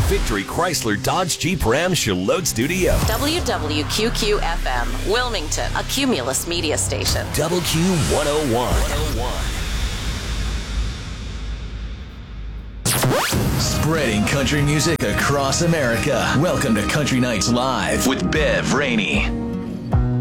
Victory Chrysler Dodge Jeep Ram Charlotte Studio. WWQQ-FM, Wilmington, a Cumulus media station. WQ101. Spreading country music across America. Welcome to Country Nights Live with Bev Rainey.